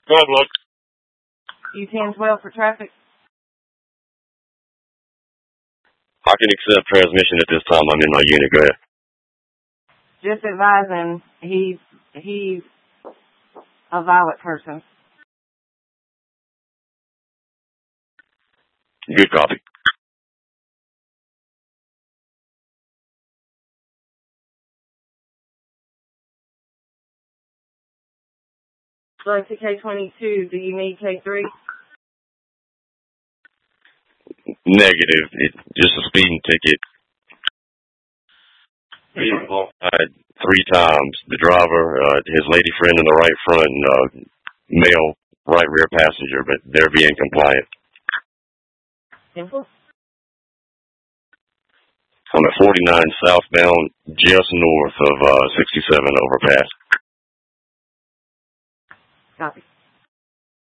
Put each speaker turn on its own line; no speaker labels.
Go ahead, look.
U-10-12 for traffic.
I can accept transmission at this time. I'm in my unit. Go ahead.
Just advising, he's a violent person.
Good copy.
Going to K-22, do you need K-3?
Negative. It's just a speeding ticket. Vehicle 3 times. The driver, his lady friend in the right front, and male right rear passenger, but they're being compliant.
Simple.
I'm at 49 southbound, just north of 67 overpass.
Copy.